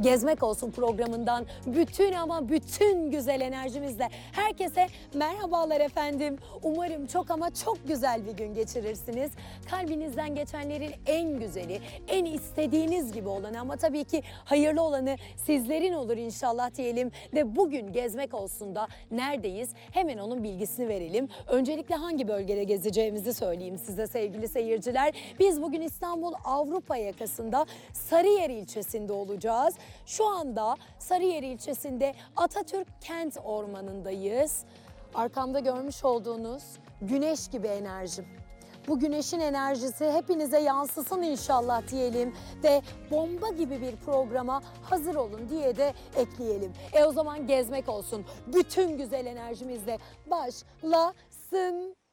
Gezmek Olsun programından bütün ama bütün güzel enerjimizle herkese merhabalar efendim. Umarım çok ama çok güzel bir gün geçirirsiniz. Kalbinizden geçenlerin en güzeli, en istediğiniz gibi olanı ama tabii ki hayırlı olanı sizlerin olur inşallah diyelim. Ve bugün Gezmek Olsun'da neredeyiz? Hemen onun bilgisini verelim. Öncelikle hangi bölgede gezeceğimizi söyleyeyim size sevgili seyirciler. Biz bugün İstanbul Avrupa yakasında Sarıyer ilçesinde olacağız. Şu anda Sarıyer ilçesinde Atatürk Kent Ormanı'ndayız. Arkamda görmüş olduğunuz güneş gibi enerjim. Bu güneşin enerjisi hepinize yansısın inşallah diyelim ve bomba gibi bir programa hazır olun diye de ekleyelim. O zaman Gezmek Olsun bütün güzel enerjimizle başlasın.